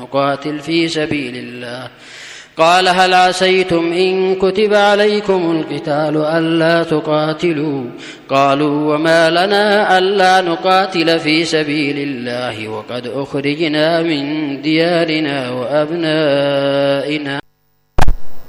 نقاتل في سبيل الله. قال هل عسيتم إن كتب عليكم القتال ألا تقاتلوا؟ قالوا وما لنا ألا نقاتل في سبيل الله وقد أخرجنا من ديارنا وأبنائنا